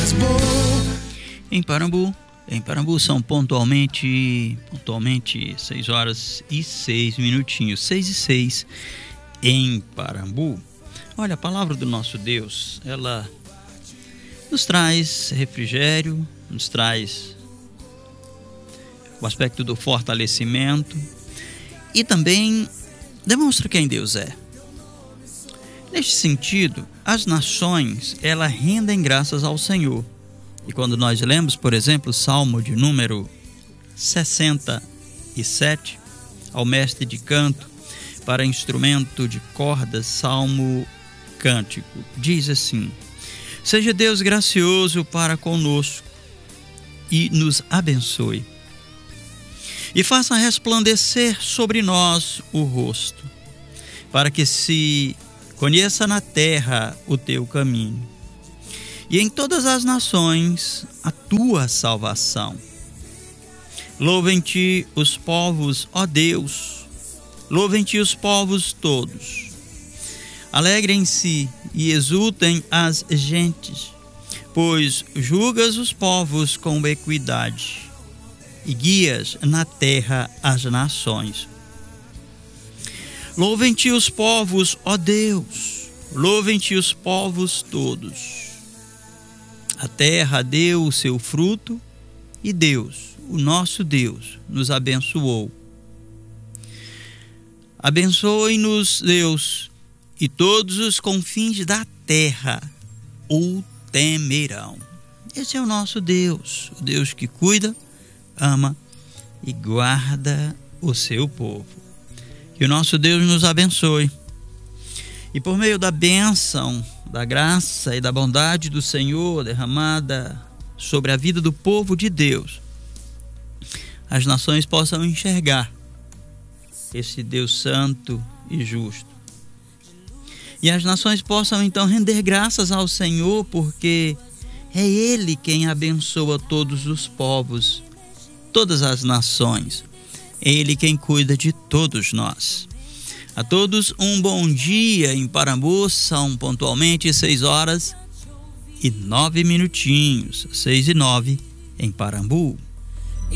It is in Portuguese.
Em Parambu são pontualmente 6 horas e 6 minutinhos, 6 e 6 em Parambu. Olha, a palavra do nosso Deus, ela nos traz refrigério, nos traz o aspecto do fortalecimento e também demonstra quem Deus é. Neste sentido, as nações, elas rendem graças ao Senhor. E quando nós lemos, por exemplo, o Salmo de número 67, ao mestre de canto para instrumento de cordas, Salmo cântico, diz assim: seja Deus gracioso para conosco e nos abençoe, e faça resplandecer sobre nós o rosto, para que se conheça na terra o teu caminho, e em todas as nações a tua salvação. Louvem-te os povos, ó Deus, louvem-te os povos todos. Alegrem-se e exultem as gentes, pois julgas os povos com equidade e guias na terra as nações. Louvem-te os povos, ó Deus, louvem-te os povos todos. A terra deu o seu fruto e Deus, o nosso Deus, nos abençoou. Abençoe-nos, Deus, e todos os confins da terra o temerão. Esse é o nosso Deus, o Deus que cuida, ama e guarda o seu povo. Que o nosso Deus nos abençoe. E por meio da bênção, da graça e da bondade do Senhor derramada sobre a vida do povo de Deus, as nações possam enxergar esse Deus santo e justo. E as nações possam então render graças ao Senhor, porque é Ele quem abençoa todos os povos, todas as nações. É Ele quem cuida de todos nós. A todos um bom dia em Parambu, são pontualmente 6 horas e 9 minutinhos, 6 e 9 em Parambu.